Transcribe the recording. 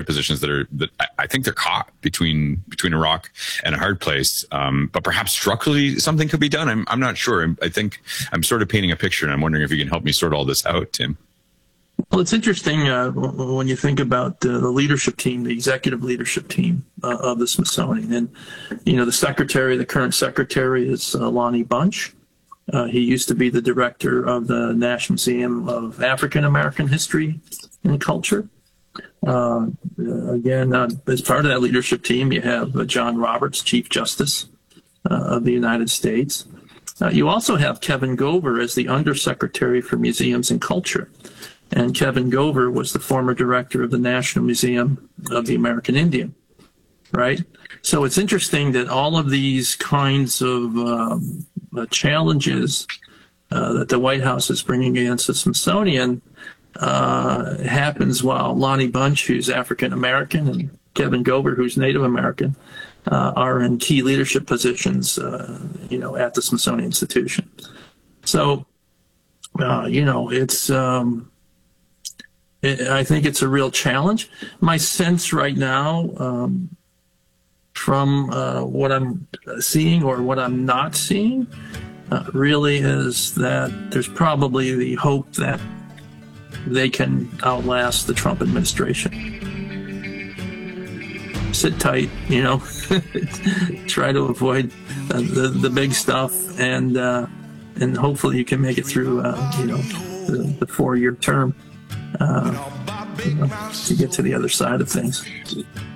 positions that I think they're caught between a rock and a hard place. But perhaps structurally something could be done. I'm not sure. I think I'm sort of painting a picture, and I'm wondering if you can help me sort all this out, Tim. Well, it's interesting when you think about the leadership team, the executive leadership team of the Smithsonian. And, the current secretary is Lonnie Bunch. He used to be the director of the National Museum of African American History and Culture. Again, as part of that leadership team, you have John Roberts, Chief Justice of the United States. You also have Kevin Gover as the Undersecretary for Museums and Culture. And Kevin Gover was the former director of the National Museum of the American Indian, right? So it's interesting that all of these kinds of challenges that the White House is bringing against the Smithsonian happens while Lonnie Bunch, who's African American, and Kevin Gover, who's Native American, are in key leadership positions, at the Smithsonian Institution. So, it's I think it's a real challenge. My sense right now, from what I'm seeing or what I'm not seeing, really is that there's probably the hope that they can outlast the Trump administration. Sit tight, try to avoid the big stuff, and hopefully you can make it through, the 4-year term to get to the other side of things.